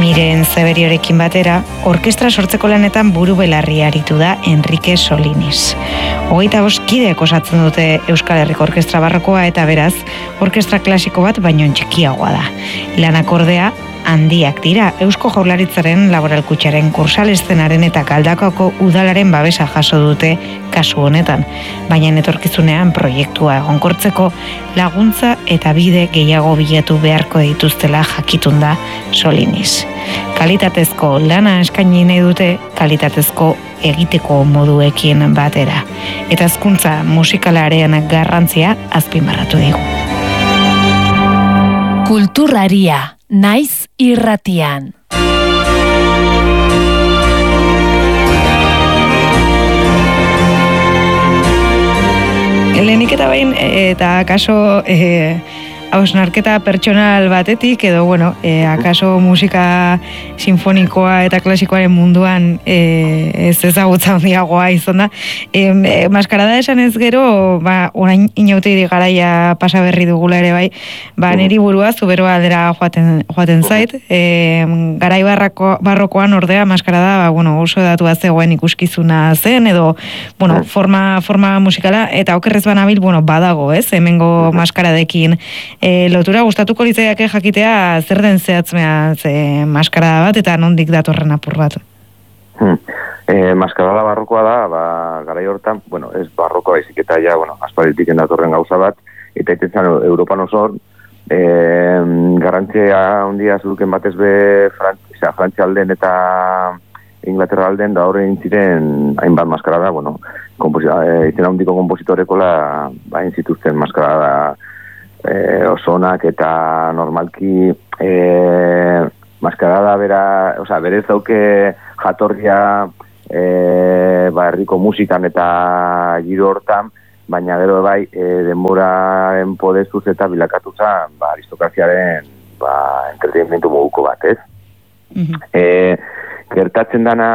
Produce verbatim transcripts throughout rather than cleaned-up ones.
Miren Zeberiorekin batera, orkestra sortzeko lanetan buru belarri aritu da Enrique Solinis. Hogeita bost kideek osatzen dute Euskal Herriko Orkestra Barrokoa eta beraz, orkestra klasiko bat baino txikiagoa da. Lanak ordea handiak dira, Eusko Jaurlaritzaren laboralkutxaren kursaleszenaren eta Galdakaoko udalaren babesa jaso dute kasu honetan, baina etorkizunean proiektua egonkortzeko laguntza eta bide gehiago bilatu beharko dituztela jakitun da Solinis. Kalitatezko lana eskaini nahi dute, kalitatezko egiteko moduekin batera. Eta hezkuntza musikalarean garrantzia azpimarratu digu. Kulturraria, naiz irratian. Lehenik eta bain, eta akaso e, hausnarketa pertsonal batetik, edo, bueno, e, akaso musika sinfonikoa eta klasikoaren munduan e, ez ezagutza handiagoa izan da. E, e, maskarada esan ez gero, ba, orain inauteiri garaia pasa berri dugula ere bai, ba, niri burua zubero aldera joaten, joaten zait. E, garai barrako, barrokoan ordea maskarada, ba, bueno, oso datua zegoen ikuskizuna zen, edo, bueno, forma, forma musikala, eta okerrez banabil, bueno, badago, ez, hemengo maskaradekin. E, lotura gustatuko litzaiake jakitea zer den zehatzmea ze maskarada bat eta nondik datorren apur bat. Hmm. E, maskarada barrokoa da, ba, garai hortan, bueno, ez barrokoa baizik eta ja, bueno, aspalditik datorren gauza bat, eta itetzen Europan oso e, garantzia handia zuduken batez be Frantzia Frantzia alden eta Inglaterra alden da horrein ziren hainbat maskarada, bueno, e, izen handiko kompositorekola bain zituzten maskarada E, osonak eta normalki e, maskarada bera, oza, berez dauke jatorria e, ba, herriko musikan eta giro hortan, baina gero bai e, denboraren podestuz eta bilakatu zen ba, aristokraziaren ba, entretenimentu moduko bat, ez? Mm-hmm. E, gertatzen dana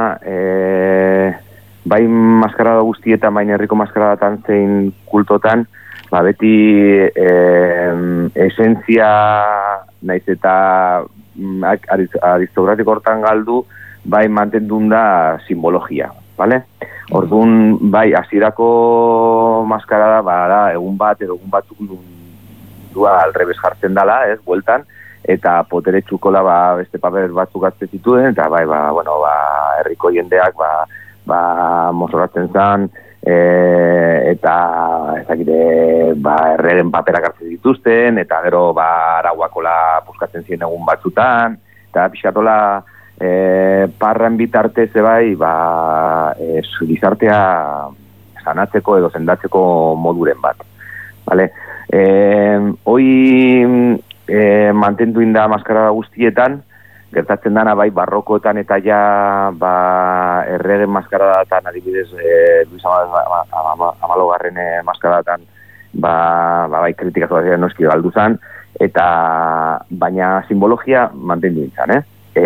e, bai maskarada guztietan, baina herriko maskaradatan zein kultotan, ba, beti eh, esentzia naiz eta aristokratiko hortan galdu, bai mantendun da simbologia, vale? Orduan, bai, hasierako maskarada, ba, da, egun bat, edo egun batzuk dua alrebes jartzen dala, ez, bueltan, eta potere txukola, ba, beste paper batzuk hartzen zituen, eta bai, ba, bueno, ba, herriko jendeak, ba, ba, mozorratzen zan, E, eta ezakite ba, erregen paperak hartzen dituzten, eta gero ba, arauakola puskatzen ziren egun batzutan, eta pixkatola e, parran bitartez ebai ba, e, gizartea sanatzeko edo sendatzeko moduren bat. Vale? E, hoi e, mantendu inda maskarada guztietan, gertatzen dana bai barrokoetan eta ja ba, erregen maskaradatan adibidez e, Luis Amalogarren maskaradatan ba, ba, bai kritikatu da noski galdu zan, eta baina simbologia mantendu nintzen, eh?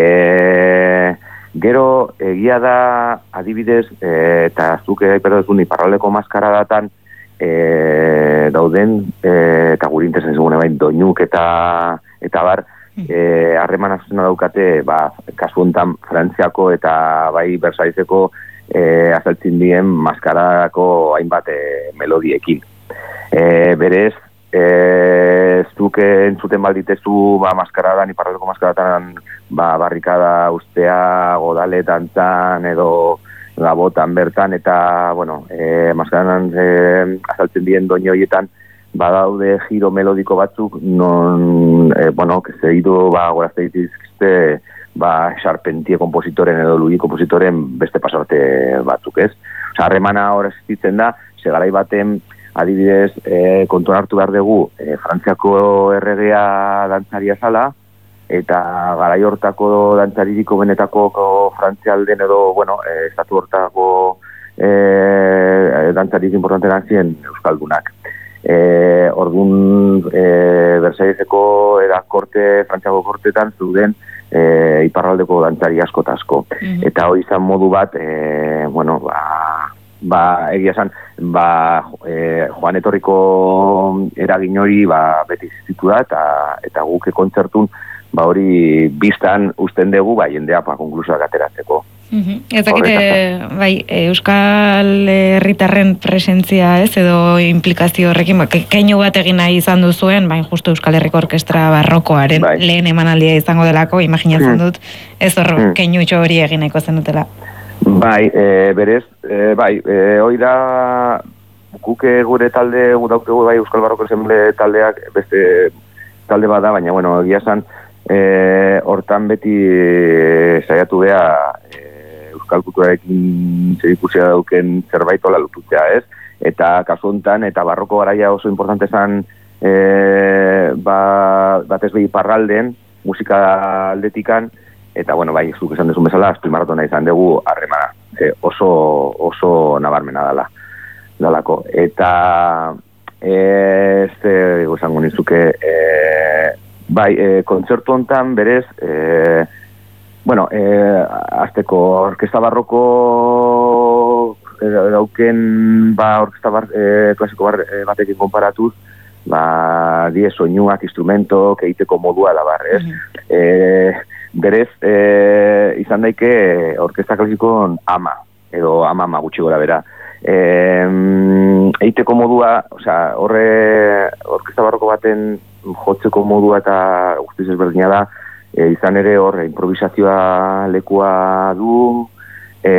E, gero egia da adibidez e, eta zuke aipatuzun iparraldeko maskaradatan e, dauden e, eta guri interesen segune bain doinuk eta eta bar harreman eh, azuzena daukate ba, kasu honetan Frantziako eta bai Bersaileseko eh, azaltzen dien maskarako hainbat eh, melodiekin. Eh, berez, eh, zuke entzuten balditezu ba, maskaradan, iparraldeko maskaradan ba, barrikada ustea, godale dantzan edo gabotan bertan eta bueno, eh, maskaradan eh, azaltzen dien doine horietan badaude giro melodiko batzuk non, eh, bueno, que se ido ba, gorazte ditizkizte ba, Charpentier kompositoren edo Louis kompositoren beste pasarte batzuk, ez? Osa, harremana hor existitzen da, segarai baten adibidez eh, kontuan hartu behar dugu eh, Frantziako erregea dantzaria zala, eta garai hortako dantzaririko benetako frantzialden edo, bueno, eh, estatu hortako eh, dantzarik importantenak ziren euskaldunak. E, orduan e, Versailleseko era korte, Frantziako kortetan zuden e, iparraldeko dantzari asko eta asko. Mm-hmm. Eta hori izan modu bat, e, bueno, ba, ba egia esan, ba, e, Joan Etorriko eragin hori ba, beti existitu da, eta, eta guke kontzertun ba hori biztan usten dugu, bai, jendea pa konklusioak ateratzeko. Uh-huh. Ez dakite, bai, Euskal Herritarren presentzia, ez, edo implikazio horrekin, ba, keinu bat egin nahi izan duzuen, bain justu Euskal Herriko Orkestra Barrokoaren bai. Lehen emanaldia izango delako, imaginatzen dut, ez hor hmm. keinu itxo hori egin nahiko zen dutela. Bai, e, berez, e, bai, e, hoi da, guke gure talde, daukegu bai Euskal Barroko Ensemble taldeak, beste talde bada, baina, bueno, egia esan, e, hortan beti e, saiatu beha e, Euskal kulturarekin zerikusia dauken zerbait ola lututzea, ez? Eta kasu hontan, eta barroko garaia oso importante zen, e, ba, batez behi parralden, musika aldetikan, eta, bueno, bai, zuk esan dezun bezala, azpimarratona izan dugu harremana. E, oso, oso nabarmena dala, dalako. Eta, ez, e, esango nizuke, e, bai, e, kontzertu hontan berez, e, bueno, e, azteko orkesta barroko e, dauken, ba, orkesta bar, e, klasiko bar, e, batekin konparatuz, ba, die soinuak, instrumentok, egiteko modua da bar, ez? Mm-hmm. E, berez, e, izan daike orkesta klasikon ama, edo ama ama gutxi gora bera. E, eiteko modua, osea, horre orkesta barroko baten jotzeko modua eta guztiz ezberdina da, e, izan ere hor improvisazioa lekua du, e,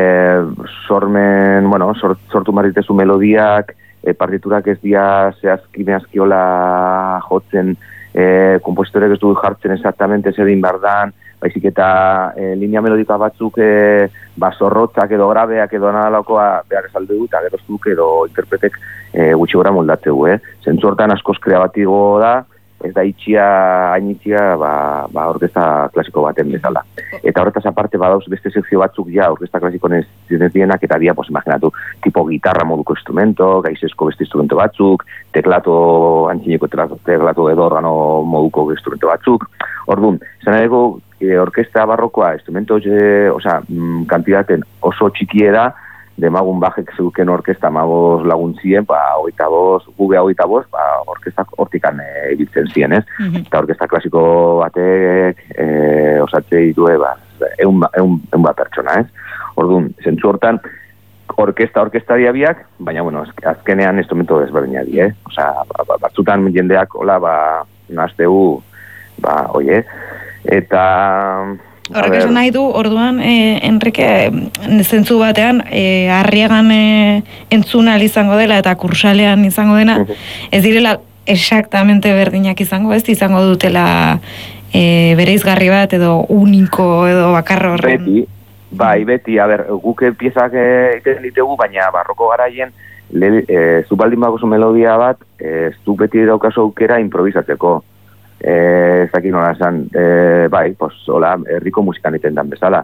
sormen, bueno, sort, sortu marritezu melodiak, e, partiturak ez dia zehazki meazkiola jotzen, E, kompositorek ez du jartzen exactamente zer din bardan, baizik eta e, linea melodika batzuk e, basorrotzak edo grabeak edo analakoa behar esalde du, eta gero zuk edo interpretek e, gutxi gora moldatzeu, eh? Zentzu hortan askoz kreatibo da, ez da itxia, hain itxia, ba, ba orkesta klasiko baten bezala. Eta horretaz aparte badauz beste sekzio batzuk ja, orkesta klasiko nezienak, eta dia, pues, imaginatu, tipo gitarra moduko instrumento, gaizesko beste instrumento batzuk, teklato, antxineko teklato edo organo moduko instrumento batzuk. Orduan, zan edeko, e, orkesta barrokoa, instrumento, e, oza, mm, kantidaten oso txikie da, demagun bajek zeuken orkesta magoz laguntzien, ba, hogeita boz, gube hogeita boz, ba, orkestak hortikan egitzen e, zien, ez? Mm-hmm. Eta orkesta klasiko batek e, osatze ditue, ba, eun, eun, eun bat pertsona, ez? Orduan, zentzu hortan, orkesta, orkesta diabiak, baina, bueno, azkenean instrumento desberdina di, eh? Osa, batzutan jendeak, hola, ba, nazteu, ba, oie, eta... Horrek esan nahi du, orduan, e, Enrique, zentzu batean, e, Arriagan e, entzuna izango dela eta Kursalean izango dena, ez direla exactamente berdinak izango, ez izango dutela e, bereizgarri bat edo uniko edo bakarro horren. Beti, bai, beti, a ber, guke piezak egiten ditugu, baina barroko garaien, le, e, zu baldin bagozu melodia bat, e, zu beti daukazu aukera improvisatzeko. Eh, ez dakit nola esan, eh, bai, pues, hola, herriko musikan iten dan bezala.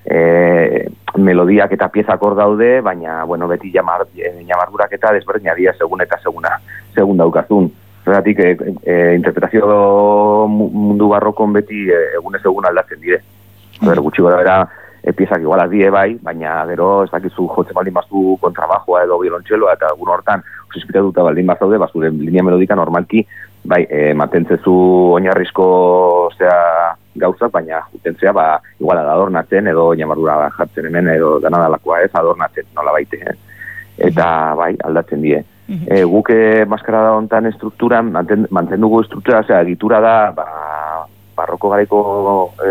Eh, melodiak eta piezak hor daude, baina, bueno, beti jamar, jamardurak eta desberdina dia segun eta seguna, segun daukazun. Zeratik, eh, eh, interpretazio mundu barrokon beti eh, egunez egun aldatzen dire. Zer, gutxi gora bera, e, piezak igualaz die bai, baina gero ez dakizu jotzen baldin bazu kontrabajoa edo biolontxeloa eta egun hortan osispitatuta baldin bazaude, bazure linea melodika normalki, bai, e, mantentzezu oinarrizko zea gauzak, baina jutentzea, ba, iguala da adornatzen edo jamardura jartzen hemen edo danadalakoa ez, adornatzen nola baite, eh? Eta bai, aldatzen die. E, guke maskarada hontan estrukturan, manten, mantendugu estruktura, zera, egitura da, ba, barroko garaiko e,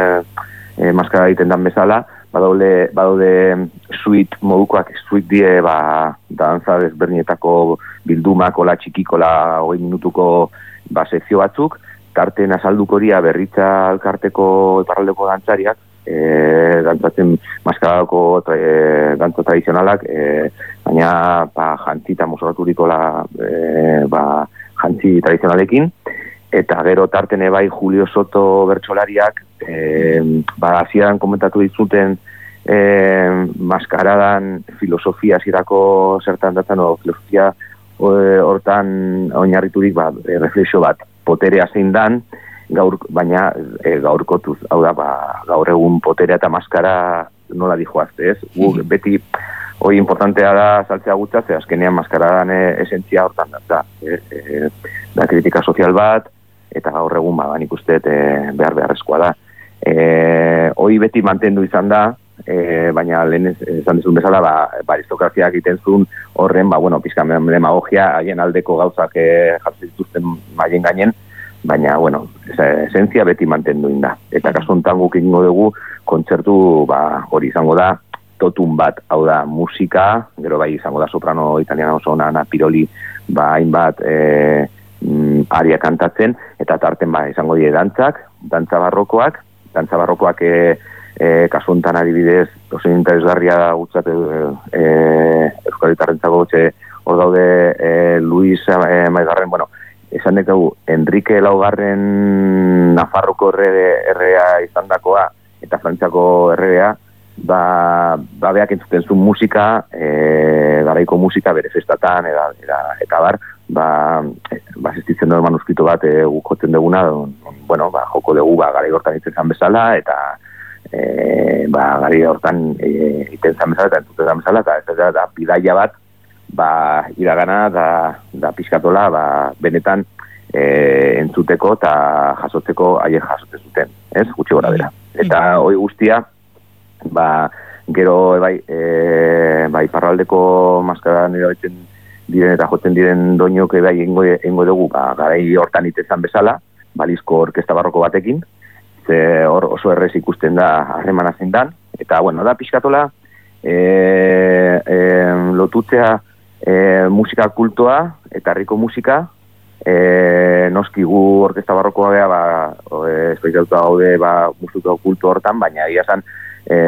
e, maskarada egiten dan bezala, badaude, badaude suite modukoak, suite die, ba, dantza desberdinetako bildumak, ola txikikola, hogei minutuko, ba, sekzio batzuk, tarten azalduko dia berritza alkarteko iparraldeko dantzariak, e, dantzatzen maskaradako e, dantza tradizionalak, e, baina, ba, jantzi eta mosoraturiko la, e, ba, jantzi tradizionalekin, eta gero tartene bai Julio Soto bertsolariak, e, ba, hasieran komentatu ditzuten e, maskaradan filosofia hasierako zertan datzen, o filosofia e, hortan oinarriturik, ba, e, reflexio bat, poterea zein dan, gaur, baina e, gaurkotuz, hau da, ba, gaur egun poterea eta maskara nola dijoazte, ez? Gu, beti, hoi importantea da saltzea gutza, ze azkenean maskaradan e, esentzia hortan da, e, e, da kritika sozial bat, eta gaur egun ba, nik uste e, behar beharrezkoa da. E, hoi beti mantendu izan da, e, baina lehen esan dizun bezala, ba, ba aristokraziak egiten zuen horren, ba, bueno, pizkan demagogia, haien aldeko gauzak e, jartzen dituzten maien gainen, baina, bueno, esentzia beti mantendu inda. Eta kasu honetan guk egingo dugu, kontzertu, ba, hori izango da, totun bat, hau da, musika, gero bai izango da soprano italiana oso Ana Piroli, ba, hainbat e, mm, aria kantatzen, eta tarten ba, izango die dantzak, dantza barrokoak, dantza barrokoak e, e, kasu honetan adibidez, oso interesgarria da gutzat e, e, Euskal Herritarrentzako gotxe, hor daude e, Luis e, Maigarren, bueno, esan dugu, Enrique Laugarren Nafarroko errea izan dakoa, eta Frantziako errea, ba, ba beak entzuten zuen musika, e, garaiko musika bere festatan, eta, eta, eta bar, ba, e, ba existitzen duen manuskrito bat e, guk jotzen duguna, don, bueno, ba, joko dugu, ba, garai hortan iten zan bezala, eta e, ba, garai hortan e, iten zan bezala, eta entzuten zan bezala, eta ez da, da bidaia bat, ba, iragana, da, da pixkatola, ba, benetan, e, entzuteko eta jasotzeko haien jasotzen zuten, ez, gutxi gora bera. Eta hoi guztia, ba, gero, bai, e, bai, parraldeko maskara nire baitzen diren eta jotzen diren doinok bai, engo, engo dugu, ba, garai hortan itezan bezala, balizko orkesta barroko batekin, ze hor oso errez ikusten da harremana zein dan, eta, bueno, da pixkatola, e, e, lotutzea e, musika kultoa eta herriko musika, e, noski gu orkesta barrokoa bea, ba, espezialtua gaude, ba, musika kulto hortan, baina egia zan, E,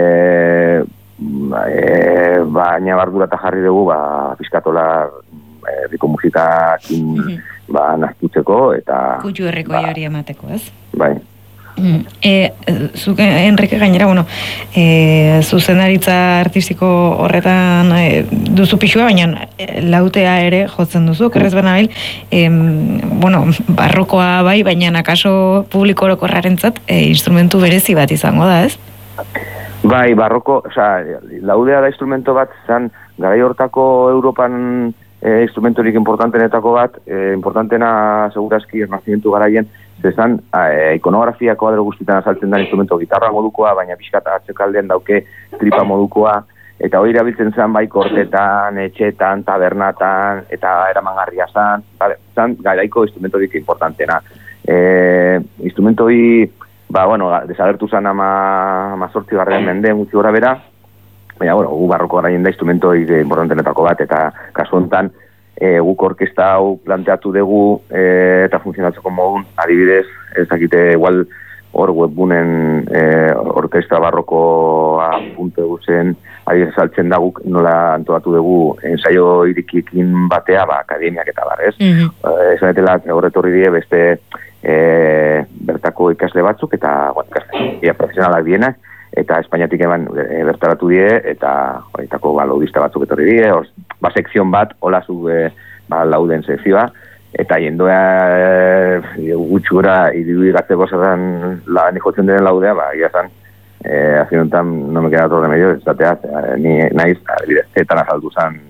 e, baina bardura eta jarri dugu ba, pizkatola herriko musikakin mm-hmm. ba, naztutzeko eta kutxu herriko ba, jori emateko, ez? Bai. Mm. E, zuke, Enrique, gainera, bueno, e, zuzendaritza artistiko horretan e, duzu pixua, baina e, lautea ere jotzen duzu, kerrez bena bil, e, bueno, barrokoa bai, baina akaso publiko orokorrarentzat e, instrumentu berezi bat izango da, ez? Bai, barroko, osea, laudea da instrumento bat, zan, garai hortako Europan e, instrumentorik importantenetako bat, e, importantena segurazki ernazimentu garaien, zezan, e, ikonografiako kuadro guztietan azaltzen da instrumento, gitarra modukoa, baina pixkata atzekaldean dauke tripa modukoa, eta hori erabiltzen zen bai kortetan, etxetan, tabernatan, eta eramangarria zan, vale, zan, garaiko instrumentorik importantena. E, instrumento hori, ba, bueno, desagertu zan ama, ama sortzi garrean mende, gutxi gora bera, baina, bueno, gu barroko garaien da instrumento importantenetako bat, eta kasu honetan, e, guk orkesta hau planteatu dugu, e, eta funtzionatzeko modun, adibidez, ez dakite, igual, hor webgunen e, orkestra barrokoa puntu zen, adibidez saltzen da guk nola antolatu dugu ensaio irikiekin batea, ba, akademiak eta bar, ez? Mm-hmm. E, esan etela, horretorri die, beste, E, bertako ikasle batzuk eta bueno, ikasle profesionalak dienak eta Espainiatik eman e, bertaratu die eta horietako ba, laudista batzuk etorri die, os, ba, sekzion bat hola zu e, ba, lauden sekzioa eta jendoa e, gutxura ididu igatzeko zerran la, jotzen den laudea, ba, iazan e, aziontan no me queda todo remedio esatea, ni naiz zetan azaldu zan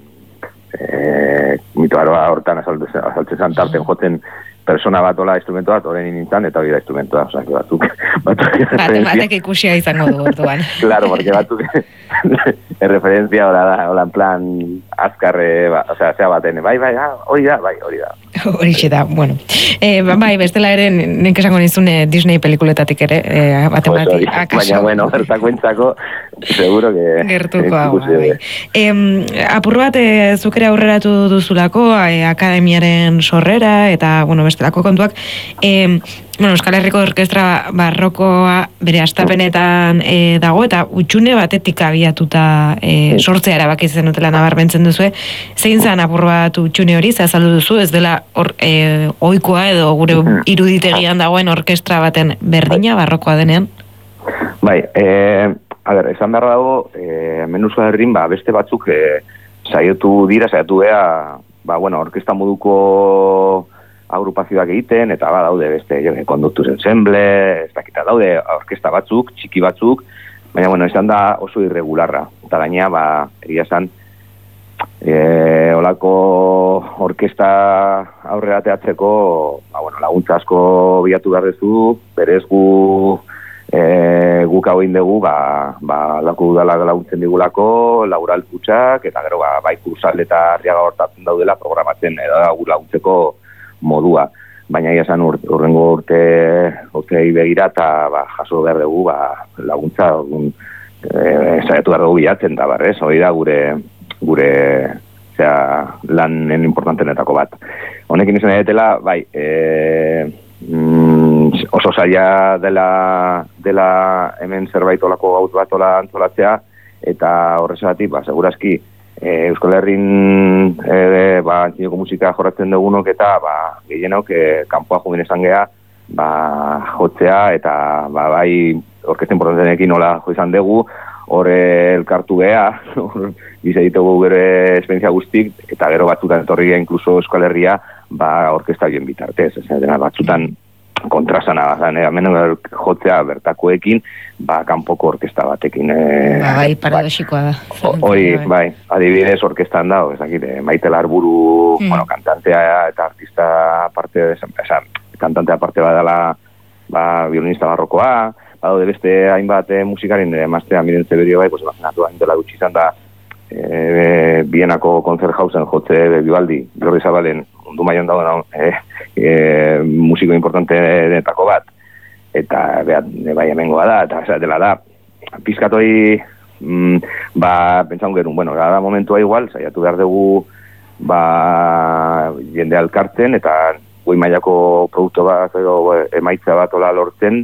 e, mitoaroa hortan azaltzen zan tarten jotzen persona bat ola instrumento bat, horren inintzan, eta hori da instrumentoa, oza, que batzuk... Bate, batek ikusia izango du orduan. Claro, porque batzuk erreferentzia hola da, hola en plan azkarre, ba, oza, zea baten, bai, bai, hori da, bai, hori da. Horixe da, bueno. Eh, bai, bestela ere, nik esango nizune Disney pelikuletatik ere, eh, baten pues bati, akaso. Baina, bueno, bertakuentzako, seguro que... Gertuko hau, bai. Eh, apur bat, eh, zukere aurreratu duzulako, eh, akademiaren sorrera, eta, bueno, bestelako kontuak, eh, bueno, Euskal Herriko Orkestra Barrokoa bere astapenetan e, dago, eta utxune batetik abiatuta e, sortzea erabaki zen dutela nabarmentzen duzue. Zein zan apur bat utxune hori, zazaldu duzu, ez dela or, e, oikoa edo gure iruditegian dagoen orkestra baten berdina barrokoa denean? Bai, e, a ber, esan beharra dago, e, Menuzko herrin, ba, beste batzuk e, saiotu dira, saiatu bea, ba, bueno, orkesta moduko agrupazioak egiten, eta ba, daude beste, jo, konduktus ensemble, ez dakita, daude orkesta batzuk, txiki batzuk, baina, bueno, izan da oso irregularra. Eta gaina, ba, egia esan, E, olako orkesta aurrera teatzeko, ba, bueno, laguntza asko bilatu behar dezu, berez gu e, guk hau indegu, ba, ba, lako udala laguntzen digulako, Laural Kutxak, eta gero ba, bai Kursal eta Arriaga hortatzen daudela programatzen, edo gu laguntzeko modua. Baina esan ur, urrengo urte urtei begira eta ba, jaso behar dugu ba, laguntza e, saiatu behar dugu bilatzen da, barrez, hori da gure gure zera, lanen importantenetako bat. Honekin izan edetela, bai, e, mm, oso zaila dela, dela hemen zerbait olako gaut bat ola antolatzea, eta horrezagatik, ba, segurazki, e, Euskal Herrin e, ba, antzinoko musika jorratzen dugunok eta ba, gehienok e, kanpoa jugin esan geha, ba, jotzea, eta ba, bai, orkesta importantenekin nola jo izan dugu, hor elkartu geha, bize ditugu gure esperientzia guztik, eta gero batzutan etorri geha, inkluso Euskal Herria, ba, orkesta bien bitartez, ez dena batzutan kontrasana, zan, hemen jotzea bertakoekin, ba, kanpoko orkesta batekin. E, ba, bai, paradoxikoa da. Hori, bai, adibidez orkestan da, ezakit, Maite Larburu, mm. bueno, kantantea eta artista aparte, esa, kantantea aparte badala, ba, violinista barrokoa, badaude beste hainbat eh, musikaren eh, maztea miren zeberio bai, pues imaginatu hain dela gutxi izan da eh, Bienako Konzerthausen jotze Vivaldi, Jordi Zabalen mundu mailan dago eh, eh, musiko importante denetako bat, eta behat, bai hemengoa da, eta dela da, pizkatoi mm, ba, pentsaun gerun, bueno, da momentua igual, saiatu behar dugu ba, jende alkartzen, eta goi mailako produktu bat, edo emaitza bat ola lortzen,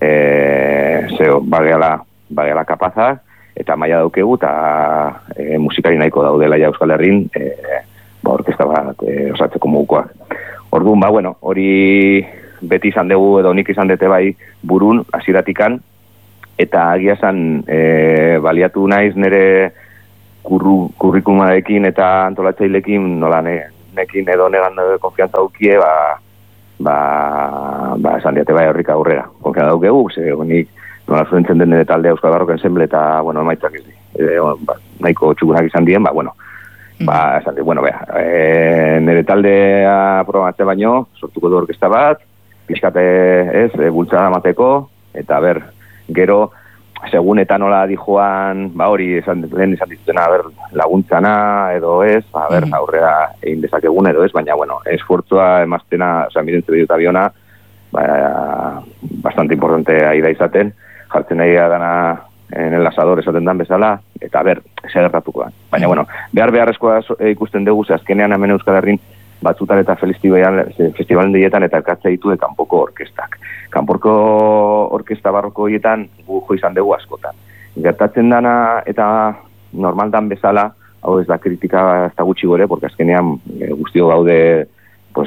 E, zeo, bageala, bageala kapazak, eta maila daukegu, eta e, musikari nahiko daudela ja Euskal Herrin, e, ba, orkesta bat e, osatzeko mogukoak. Orduan, ba, bueno, hori beti izan dugu, edo nik izan dute bai burun, hasieratikan, eta agia zan, e, baliatu naiz nire kurru, kurrikumarekin eta antolatzailekin, nola ne, nekin edo negan konfiantza dukie, ba, ba, ba, esan diate bai horrik aurrera. Konfian daukegu, ze nik nola zuentzen den talde Euskal Barroco ensemble eta, bueno, maitzak ez di. E, ba, nahiko txukunak izan dien, ba, bueno, mm. ba, esan di, bueno, bea, e, nire taldea probatzea baino, sortuko du orkesta bat, pixkate ez, e, bultzada mateko, eta ber, gero, segun eta nola dijoan, ba hori, esan, lehen izan ditutena, ber, laguntzana edo ez, ba, ber, mm. aurrera egin dezakegun edo ez, baina, bueno, esfortzua emaztena, oza, miren zebedut abiona, ba, bastante importante aida izaten, jartzen nahi dana en el asador esaten dan bezala, eta ber, ese gertatuko da. Baina, bueno, behar beharrezkoa ikusten dugu, ze azkenean hemen Euskal Herrin batzutan eta festivalen dietan eta elkatzea ditu de kanpoko orkestak. Kanpoko orkesta barroko horietan gu jo izan dugu askotan. Gertatzen dana eta normaldan bezala, hau ez da kritika ez da gutxi gore, porque azkenean e, guztio gaude pues,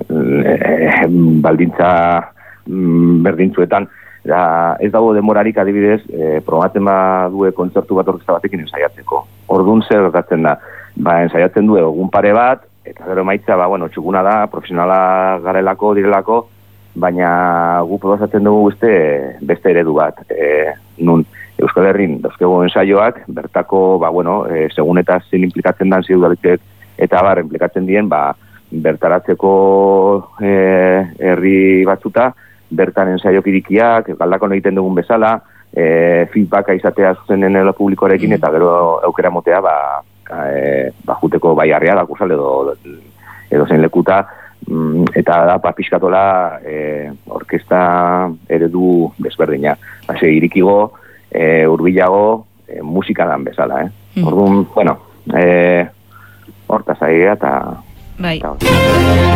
e, baldintza mm, berdintzuetan, da, ez dago demorarik adibidez, e, probatzen badue kontzertu bat orkesta batekin ensaiatzeko. Orduan zer gertatzen da, ba, ensaiatzen du egun pare bat, eta gero maitza, ba, bueno, txukuna da, profesionala garelako, direlako, baina gu proposatzen dugu beste, beste eredu bat. E, nun, Euskal Herrin dauzkego ensaioak, bertako, ba, bueno, e, segun eta zin implikatzen dan ziudalitek eta bar, implikatzen dien, ba, bertaratzeko e, herri batzuta, bertan ensaiok irikiak, galdakon egiten dugun bezala, e, feedbacka izatea zuzenen publikoarekin, mm. eta gero eukera motea, ba, E, bajuteko bai harria da kursal edo, edo zein lekuta mm, eta da papiskatola e, orkesta eredu desberdina. Base, irikigo, e, urbilago, e, musika dan bezala, eh? Mm. Orduan, bueno, e, hortaz aigea eta... Bai. Eta,